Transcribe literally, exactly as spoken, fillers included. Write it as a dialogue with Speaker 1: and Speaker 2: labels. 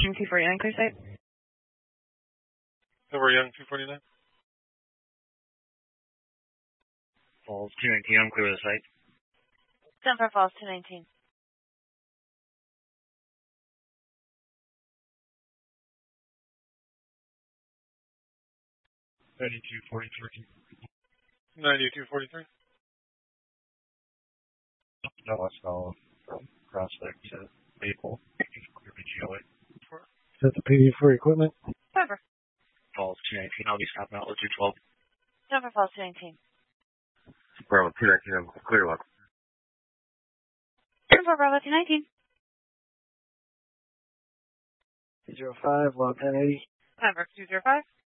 Speaker 1: King two forty-nine, clear site.
Speaker 2: Over Young two forty-nine.
Speaker 3: Falls two nineteen, I'm clear with the site.
Speaker 4: Denver Falls two nineteen.
Speaker 2: ninety-two forty-three. ninety-two forty-three.
Speaker 3: No, that's all. Prospect to Maple. Clear B G O A.
Speaker 5: Is that the P D for equipment?
Speaker 4: Denver.
Speaker 3: Falls two nineteen, I'll be stopping out with two twelve.
Speaker 4: Denver Falls two nineteen.
Speaker 3: Bravo two nineteen, I'm clear lock.
Speaker 4: Denver Bravo two nineteen.
Speaker 5: two zero five, log ten eighty.
Speaker 4: Denver two zero five.